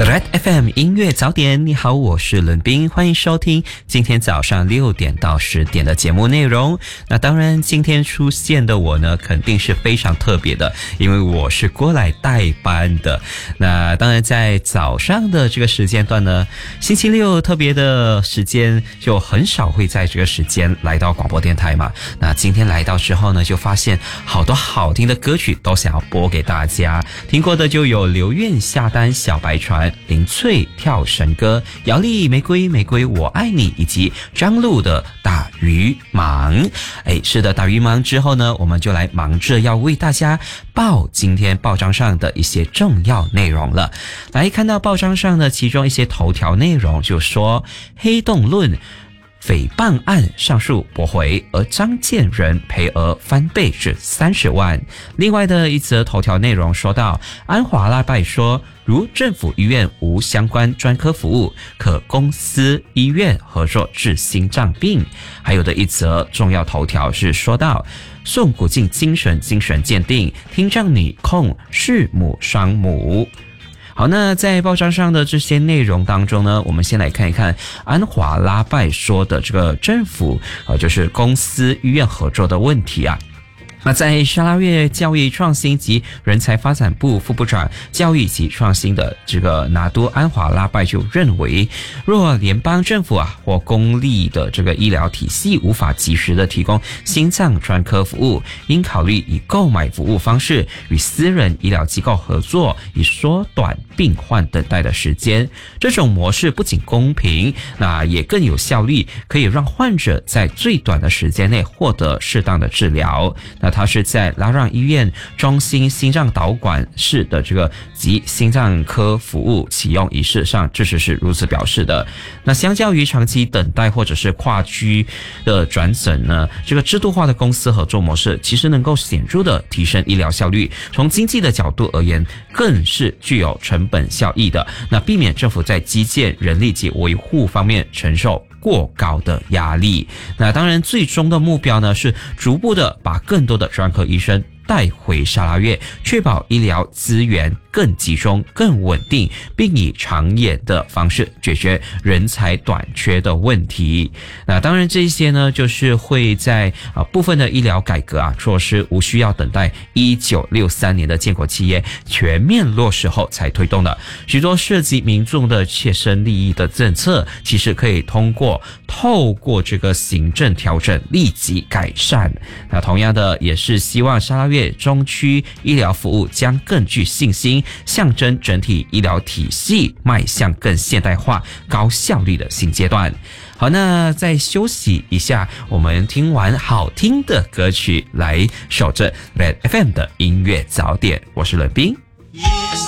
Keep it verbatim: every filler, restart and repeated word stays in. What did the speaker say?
Red F M 音乐早点，你好，我是伦斌，欢迎收听今天早上六点到十点的节目内容。那当然，今天出现的我呢，肯定是非常特别的，因为我是过来代班的。那当然，在早上的这个时间段呢，星期六特别的时间就很少会在这个时间来到广播电台嘛。那今天来到之后呢，就发现好多好听的歌曲都想要播给大家。听过的就有刘苑下单小白船、林翠跳神歌、姚丽玫瑰玫瑰我爱你，以及张璐的打鱼忙。哎，是的，打鱼忙之后呢，我们就来忙着要为大家报今天报章上的一些重要内容了。来看到报章上的其中一些头条内容，就说黑洞论诽谤案上诉驳回，而张建仁赔额翻倍至三十万。另外的一则头条内容说到，安华拉拜说，如政府医院无相关专科服务，可公私医院合作治心脏病。还有的一则重要头条是说到，宋古晋精神精神鉴定，听障女控弑母双母。好，那在报章上的这些内容当中呢，我们先来看一看安华拉拜说的这个政府呃，就是公私医院合作的问题啊。那在沙拉越教育创新及人才发展部副部长教育及创新的这个拿督安华拉拜就认为，若联邦政府啊或公立的这个医疗体系无法及时的提供心脏专科服务，应考虑以购买服务方式与私人医疗机构合作，以缩短病患等待的时间。这种模式不仅公平，那也更有效率，可以让患者在最短的时间内获得适当的治疗。那他是在拉让医院中心心脏导管室的这个及心脏科服务启用仪式上，这是是如此表示的。那相较于长期等待或者是跨区的转诊呢，这个制度化的公司合作模式其实能够显著的提升医疗效率，从经济的角度而言，更是具有成本效益的。那避免政府在基建、人力及维护方面承受过高的压力。那当然最终的目标呢，是逐步的把更多的专科医生带回沙拉越，确保医疗资源更集中、更稳定，并以长远的方式解决人才短缺的问题。那当然这些呢，就是会在啊部分的医疗改革啊措施无需要等待一九六三年的建国企业全面落实后才推动的。许多涉及民众的切身利益的政策，其实可以通过透过这个行政调整立即改善。那同样的，也是希望沙拉越中区医疗服务将更具信心，象征整体医疗体系迈向更现代化、高效率的新阶段。好，那再休息一下，我们听完好听的歌曲，来守着 Red F M 的音乐早点。我是伦斌。